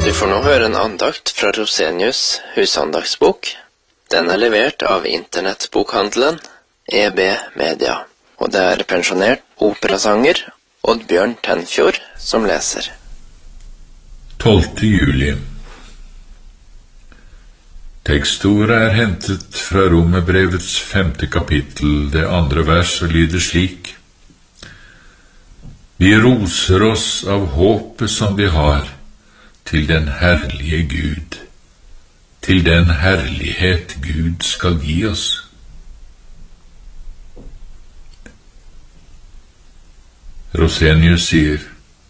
Du får nå høre en andakt fra Rosenius husandaktsbok. Den er levert av internettbokhandelen EB Media, og det er pensjonert operasanger Oddbjørn Tenfjord som leser. 12. juli. Tekstordet er hentet fra Romerbrevets 5. kapittel, det 2. vers, og lyder slik: Vi roser oss av håpet som vi har, til den herlige Gud, til den herlighet Gud skal gi oss. Rosenius sier: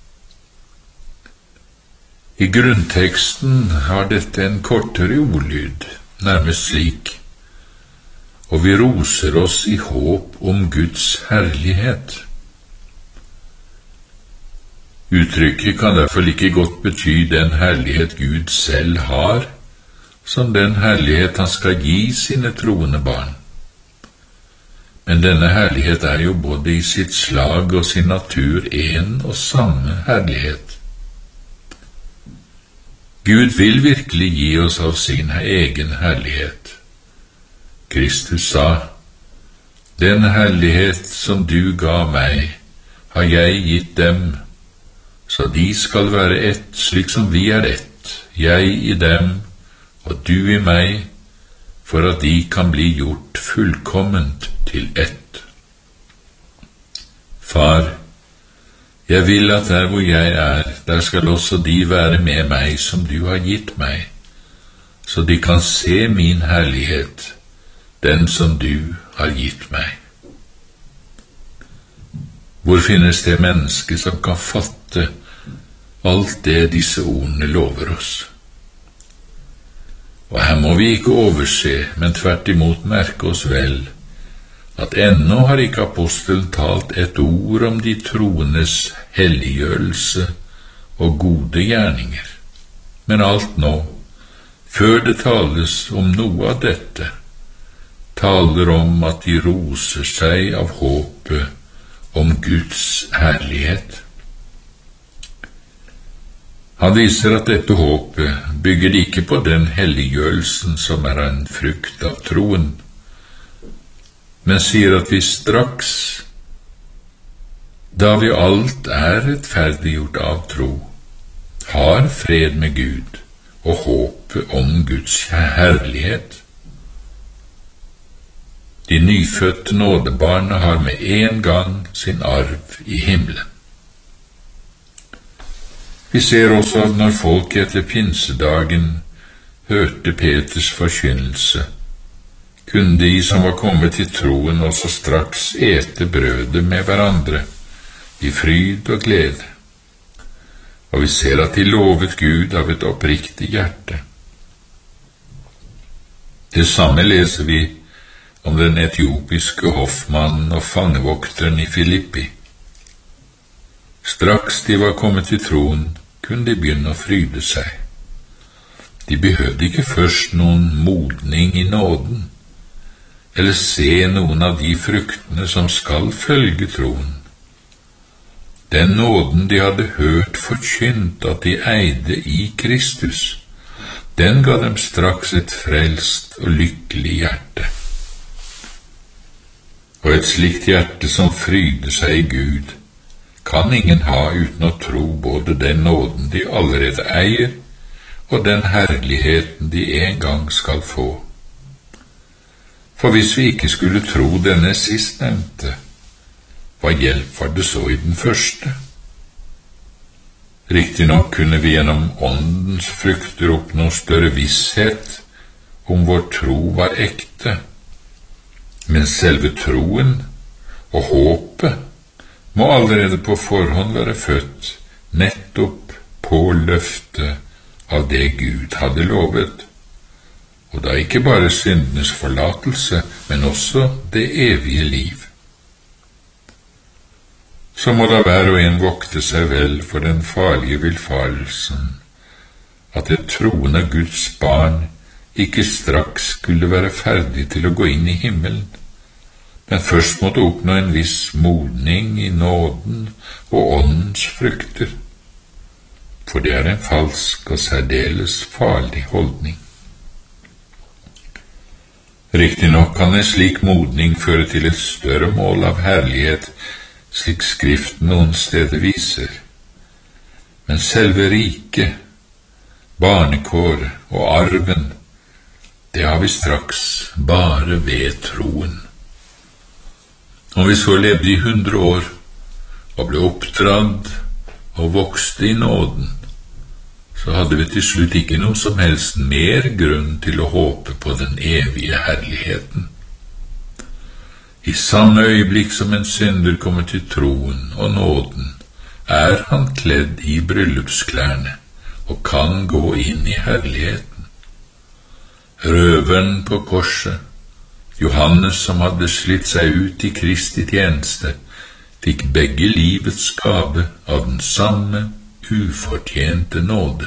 I grunnteksten har dette en kortere ordlyd, nærmest slik: Og vi roser oss i håp om Guds herlighet. Uttrykket kan derfor like godt bety den herlighet Gud selv har, som den herlighet han skal gi sine troende barn. Men denne herlighet er jo både i sitt slag og sin natur en og samme herlighet. Gud vil virkelig gi oss av sin egen herlighet. Kristus sa: Den herlighet som du ga meg, har jeg gitt dem, så de skal være ett, slik som vi er ett, jeg i dem og du i meg, for at de kan bli gjort fullkomment til ett. Far, jeg vil at der hvor jeg er, der skal også de være med meg som du har gitt meg, så de kan se min herlighet, den som du har gitt meg. Hvor finnes det menneske som kan fatte alt det disse ordene lover oss? Og her må vi ikke overse, men tvert imot merke oss vel, at ennå har ikke apostelen talt et ord om de troendes helliggjørelse og gode gjerninger. Men alt nå, før det tales om noe av dette, taler om at de roser seg av håpet om Guds herlighet. Han viser at dette håpet bygger ikke på den helliggjørelsen som er en frukt av troen, men sier at vi straks, da vi alt er rettferdiggjort av tro, har fred med Gud og håpet om Guds herlighet. De nyfødte nådebarna har med en gang sin arv i himmelen. Vi ser også at når folk etter pinsedagen hørte Peters forkynnelse, kunne de som var kommet til troen også straks ete brødet med hverandre, i fryd og glede. Og vi ser at de lovet Gud av et oppriktig hjerte. Det samme leser vi om den etiopiske hoffmannen og fangevokteren i Filippi. Straks de var kommet til troen, kunne de begynne å fryde seg. De behøvde ikke først noen modning i nåden, eller se noen av de fruktene som skal følge troen. Den nåden de hadde hørt forkynt at de eide i Kristus, den ga dem straks et frelst og lykkelig hjerte. Og et slikt hjerte som fryder seg i Gud, kan ingen ha uten å tro både den nåden de allerede eier, og den herligheten de en gang skal få. For hvis vi ikke skulle tro denne sistnevnte, hva hjelp var det så i den første? Riktignok kunne vi gjennom åndens frukter oppnå større visshet om vår tro var ekte, men selve troen og håpet må allerede på forhånd være født nettopp på løftet av det Gud hadde lovet, og da ikke bare syndenes forlatelse, men også det evige liv. Så må da hver og en vokte seg vel for den farlige villfarelsen, at et troende Guds barn ikke straks skulle være ferdig til å gå inn i himmelen, men først måtte oppnå en viss modning i nåden og åndens frukter. for det en falsk og særdeles farlig holdning. Riktignok kan en slik modning føre til et større mål av herlighet, slik Skriften noen steder viser. Men selve riket, barnekår og arven, det har vi straks bare ved troen. Om vi så levde i 100 år og ble oppdradd og vokste i nåden, så hadde vi til slutt ikke noe som helst mer grunn til å håpe på den evige herligheten. I samme øyeblikk som en synder kommer til troen og nåden, han kledd i bryllupsklærne og kan gå inn i herligheten. Røveren på korset, Johannes som hadde slitt seg ut i Kristi tjeneste, fikk begge livets gave av den samme ufortjente nåde.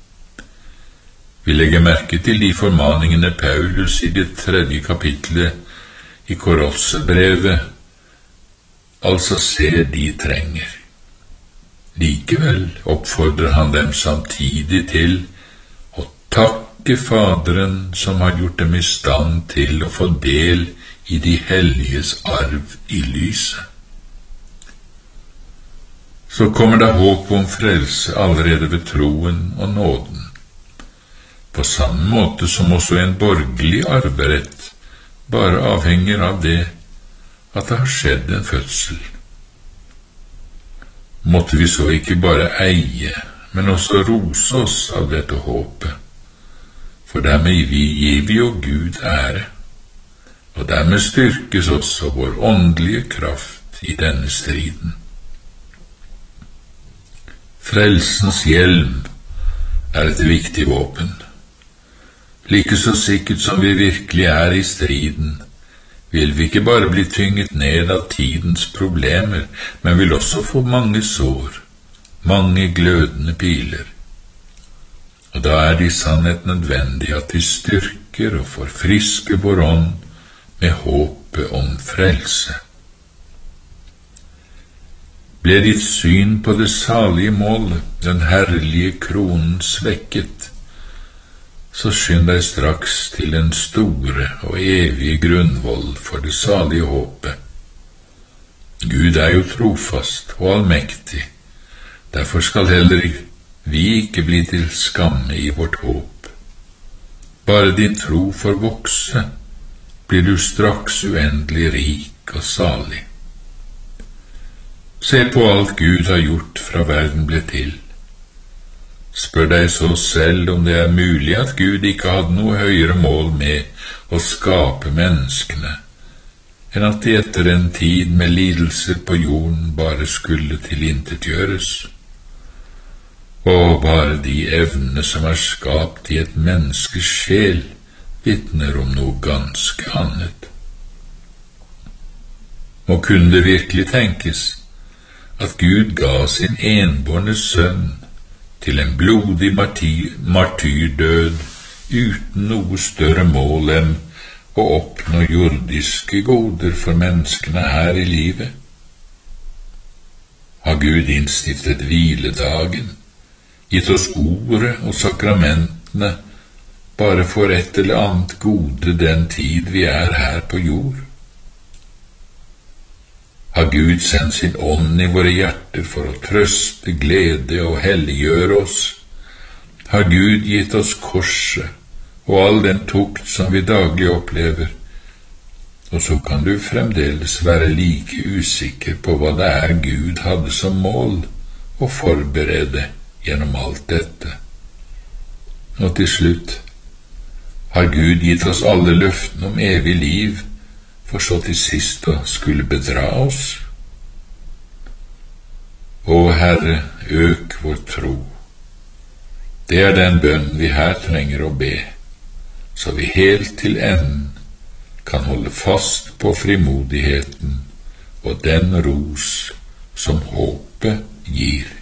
Vi legger merke til de formaningene Paulus i det 3. kapitlet i Kolossebrevet, altså ser de trenger. Likevel oppfordrer han dem samtidig til å takke Faderen som har gjort dem i stand til å få del i de helliges arv i lyset. Så kommer det håp om frelse allerede ved troen og nåden, på samme måte som også en borgerlig arverett bare avhenger av det at det har skjedd en fødsel. Måtte vi så ikke bare eie, men også rose oss av dette håpet, for dermed gir vi jo Gud ære, og dermed styrkes også vår åndelige kraft i denne striden. Frelsens hjelm et viktig våpen. Like så sikkert som vi virkelig i striden, vil vi ikke bare bli tynget ned av tidens problemer, men vil også få mange sår, mange glødende piler. Og da det i sannhet nødvendig at vi styrker og forfrisker vår ånd med håpet om frelse. Ble ditt syn på det salige målet, den herlige kronen, svekket, så skynd deg straks til den store og evige grunnvoll for det salige håpet. Gud jo trofast og allmektig, derfor skal heller vi ikke bli til skamme i vårt håp. Bare din tro får vokse, blir du straks uendelig rik og salig. Se på alt Gud har gjort fra verden ble til. Spør deg så selv om det mulig at Gud ikke hadde noe høyere mål med å skape menneskene, enn at de etter en tid med lidelser på jorden bare skulle tilintetgjøres. Og bare de evnene som skapt i et menneskes sjel, vitner om noe ganske annet. Og kunne det virkelig tenkes at Gud ga sin enbårne sønn til en blodig martyrdød uten noe større mål enn å oppnå jordiske goder for menneskene her i livet? Har Gud innstiftet hviledagen, gitt oss ordet og sakramentene bare for et eller annet gode den tid vi her på jord? Har Gud sendt sin ånd i våre hjerter for å trøste, glede og helliggjøre oss? Har Gud gitt oss korset og all den tukt som vi daglig opplever? Og så kan du fremdeles være like usikker på hva det Gud hadde som mål å forberede gjennom alt dette. Og til slutt, har Gud gitt oss alle løftene om evig liv, for så til sist å skulle bedra oss? Å Herre, øk vår tro. Det den bønn vi her trenger å be, så vi helt til enden kan holde fast på frimodigheten og den ros som håpet gir.